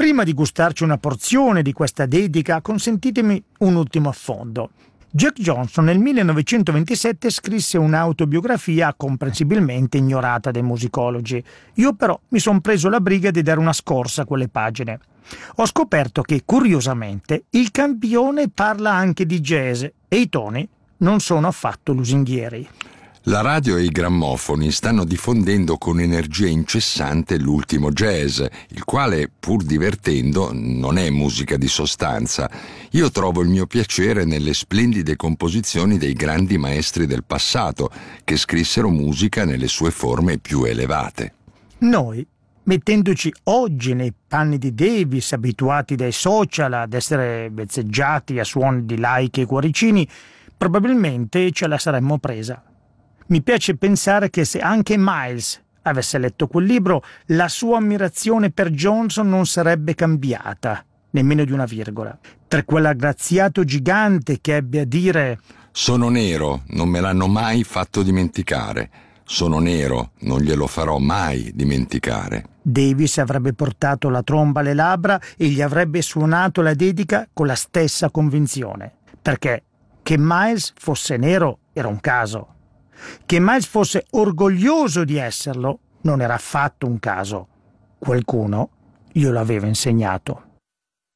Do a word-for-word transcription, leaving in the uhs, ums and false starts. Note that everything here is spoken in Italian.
Prima di gustarci una porzione di questa dedica, consentitemi un ultimo affondo. Jack Johnson nel millenovecentoventisette scrisse un'autobiografia comprensibilmente ignorata dai musicologi. Io però mi son preso la briga di dare una scorsa a quelle pagine. Ho scoperto che, curiosamente, il campione parla anche di jazz e i toni non sono affatto lusinghieri. La radio e i grammofoni stanno diffondendo con energia incessante l'ultimo jazz, il quale, pur divertendo, non è musica di sostanza. Io trovo il mio piacere nelle splendide composizioni dei grandi maestri del passato, che scrissero musica nelle sue forme più elevate. Noi, mettendoci oggi nei panni di Davis, abituati dai social ad essere vezzeggiati a suoni di laiche e cuoricini, probabilmente ce la saremmo presa. Mi piace pensare che se anche Miles avesse letto quel libro, la sua ammirazione per Johnson non sarebbe cambiata, nemmeno di una virgola. Per quell'aggraziato gigante che ebbe a dire: «Sono nero, non me l'hanno mai fatto dimenticare. Sono nero, non glielo farò mai dimenticare». Davis avrebbe portato la tromba alle labbra e gli avrebbe suonato la dedica con la stessa convinzione. Perché che Miles fosse nero era un caso. Che Miles fosse orgoglioso di esserlo non era affatto un caso. Qualcuno glielo aveva insegnato.